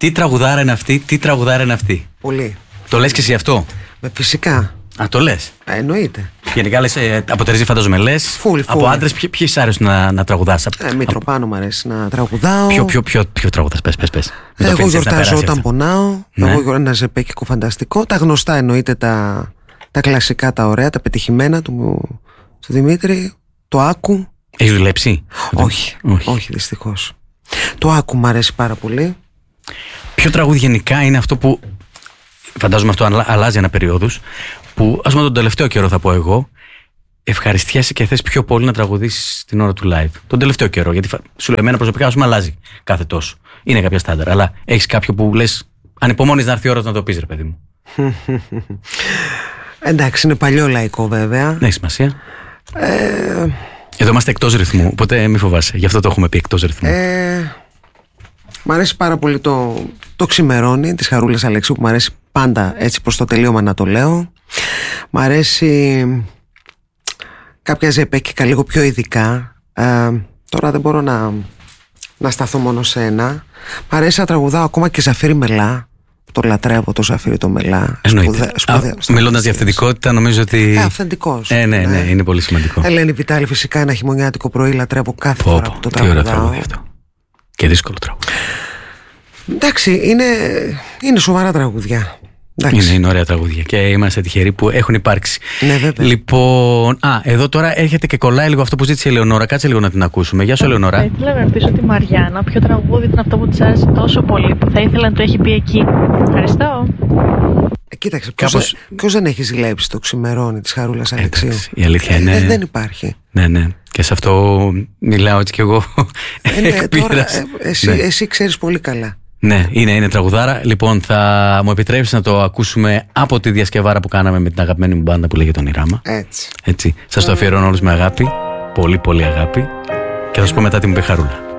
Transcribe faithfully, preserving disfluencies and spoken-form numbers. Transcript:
Τι τραγουδάρα είναι αυτή, τι τραγουδάρα είναι αυτή. Πολύ. Το λες και εσύ αυτό? Με φυσικά. Α, το λες. Ε, εννοείται. Γενικά λες, ε, από Τερζή φαντάζομαι λες. Full, full. Από άντρες, ποιοι, ποιοι σ' άρεσουν να, να τραγουδάς? Ε, Μητροπάνο μου αρέσει να τραγουδάω. Ποιο, ποιο, ποιο, ποιο τραγουδάς, πες, πες, πες. Εγώ γιορτάζω όταν πονάω. Ναι. Εγώ ένα ζεπέκικο φανταστικό. Τα γνωστά εννοείται, τα, τα κλασικά, τα ωραία, τα πετυχημένα του, του Δημήτρη. Το Άκου. Έχεις δουλέψει? Όχι, όχι, όχι δυστυχώς. Το Άκου μου αρέσει πάρα πολύ. Ποιο τραγούδι γενικά είναι αυτό που, φαντάζομαι αυτό αλλάζει ανά περιόδους, που ας πούμε τον τελευταίο καιρό θα πω εγώ, ευχαριστιέσαι και θες πιο πολύ να τραγουδήσεις την ώρα του live? Τον τελευταίο καιρό, γιατί σου λέω εμένα προσωπικά, ας πούμε, αλλάζει κάθε τόσο. Είναι κάποια στάνταρ, αλλά έχεις κάποιο που λες ανυπομονείς να έρθει η ώρα να το πεις, ρε παιδί μου? Εντάξει, είναι παλιό λαϊκό βέβαια. Δεν έχει σημασία. Ε... Εδώ είμαστε εκτός ρυθμού, οπότε μη φοβάσαι, γι' αυτό το έχουμε πει εκτός ρυθμού. Ε... Μ' αρέσει πάρα πολύ το, το Ξημερώνει της Χαρούλας Αλεξίου, που μ' αρέσει πάντα έτσι προς το τελείωμα να το λέω. Μ' αρέσει κάποια ζεπέκικα λίγο πιο ειδικά. ε, Τώρα δεν μπορώ να, να σταθώ μόνο σε ένα. Μ' αρέσει να τραγουδάω ακόμα και Ζαφύρι Μελά. Το λατρεύω το Ζαφύρι το Μελά. Εννοείται. Μιλώντας για αυθεντικότητα, νομίζω ότι. Ε, αυθεντικός. Ε, ναι, ναι, ναι, είναι πολύ σημαντικό. Ελένη Βιτάλη, φυσικά, ένα χειμωνιάτικο πρωί λατρεύω κάθε πω, φορά που το τραγουδάω. Τι ωραίο τραγούδι αυτό. Και δύσκολο τραγούδι. Εντάξει, είναι, είναι σοβαρά τραγούδια. Είναι, είναι ωραία τραγούδια και είμαστε τυχεροί που έχουν υπάρξει. Ναι, βέβαια. Λοιπόν, α, εδώ τώρα έρχεται και κολλάει λίγο αυτό που ζήτησε η Ελεονόρα. Κάτσε λίγο να την ακούσουμε. Γεια σου, Ελεονόρα. Θα ήθελα να ρωτήσω τη Μαριάννα ποιο τραγούδι ήταν αυτό που της άρεσε τόσο πολύ που θα ήθελα να το έχει πει εκεί. Ευχαριστώ. Ε, κοίταξε, ποιος, Κάπως... ποιος δεν έχει ζηλέψει το Ξημερώνει της Χαρούλας Αλεξίου? Εντάξει, η αλήθεια είναι. Ε, δεν υπάρχει. Ναι, ναι. Και σε αυτό μιλάω έτσι κι εγώ. Ε, ναι, τώρα, ε, εσύ, ναι. εσύ ξέρεις πολύ καλά. Ναι, είναι, είναι τραγουδάρα. Λοιπόν, θα μου επιτρέψεις να το ακούσουμε από τη διασκευάρα που κάναμε με την αγαπημένη μου μπάντα που λέγεται Ονειράμα. Έτσι. Έτσι. Σας το αφιερώνω όλους με αγάπη. Πολύ, πολύ αγάπη. Και θα σου πω μετά τι μου πει Χαρούλα.